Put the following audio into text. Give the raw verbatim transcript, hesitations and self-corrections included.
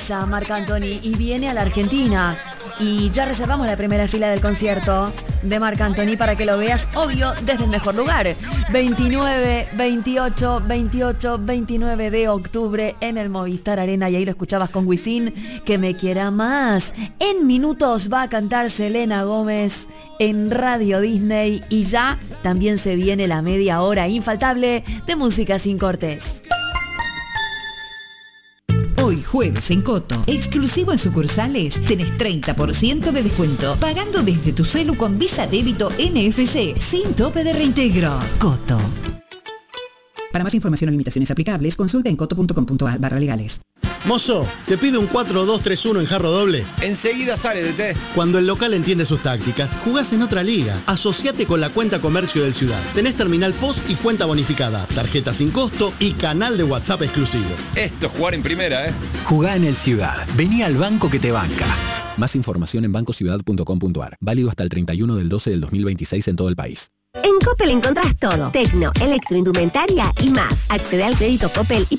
regresa Marc Anthony y viene a la Argentina. Y ya reservamos la primera fila del concierto de Marc Anthony para que lo veas, obvio, desde el mejor lugar. veintinueve, veintiocho, veintiocho, veintinueve de octubre en el Movistar Arena. Y ahí lo escuchabas con Wisin, Que me quiera más. En minutos va a cantar Selena Gómez en Radio Disney. Y ya también se viene la media hora infaltable de música sin cortes. Hoy jueves en Coto, exclusivo en sucursales, tenés treinta por ciento de descuento, pagando desde tu celu con Visa Débito N F C, sin tope de reintegro. Coto. Para más información o limitaciones aplicables, consulta en coto punto com punto a r barra legales. Mozo, ¿te pide un cuatro dos tres uno en jarro doble? Enseguida sale, D T. Cuando el local entiende sus tácticas, jugás en otra liga. Asociate con la cuenta comercio del Ciudad. Tenés terminal post y cuenta bonificada, tarjeta sin costo y canal de WhatsApp exclusivo. Esto es jugar en primera, ¿eh? Jugá en el Ciudad. Vení al banco que te banca. Más información en banco ciudad punto com punto a r. Válido hasta el treinta y uno del doce del dos mil veintiséis en todo el país. En Coppel encontrás todo. Tecno, electroindumentaria y más. Accede al crédito Coppel y